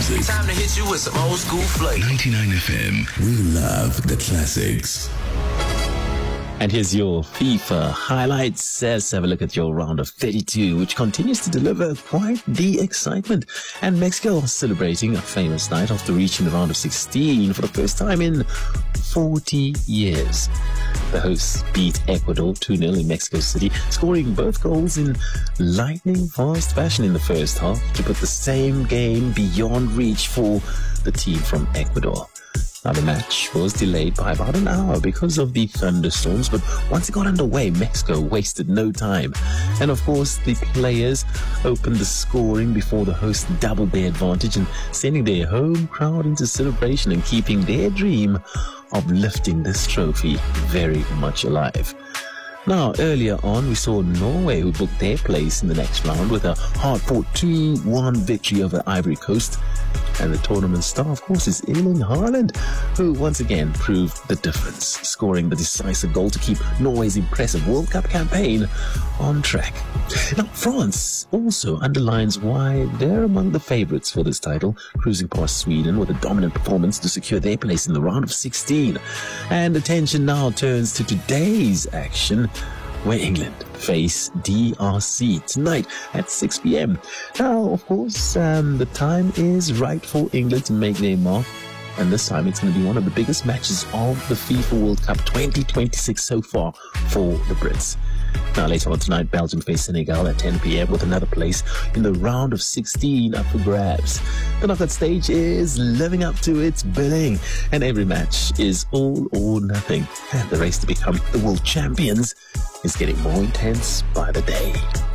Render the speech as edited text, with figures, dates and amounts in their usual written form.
music. Time to hit you with some old school flavor. 99 FM. We love the classics. And here's your FIFA highlights. Let's have a look at your round of 32, which continues to deliver quite the excitement. And Mexico celebrating a famous night after reaching the round of 16 for the first time in 40 years. The hosts beat Ecuador 2-0 in Mexico City, scoring both goals in lightning-fast fashion in the first half to put the same game beyond reach for the team from Ecuador. Now, the match was delayed by about an hour because of the thunderstorms, but once it got underway, Mexico wasted no time. And of course, the players opened the scoring before the hosts doubled their advantage and sending their home crowd into celebration and keeping their dream of lifting this trophy very much alive. Now, earlier on, we saw Norway, who booked their place in the next round with a hard-fought 2-1 victory over Ivory Coast. And the tournament star, of course, is Erling Haaland, who once again proved the difference, scoring the decisive goal to keep Norway's impressive World Cup campaign on track. Now, France also underlines why they're among the favourites for this title, cruising past Sweden with a dominant performance to secure their place in the round of 16. And attention now turns to today's action, where England face DRC tonight at 6 p.m. Now, of course, the time is right for England to make their mark. And this time it's going to be one of the biggest matches of the FIFA World Cup 2026 so far for the Brits. Now, later on tonight, Belgium face Senegal at 10 p.m. with another place in the round of 16 up for grabs. The knockout stage is living up to its billing, and every match is all or nothing. And the race to become the world champions is getting more intense by the day.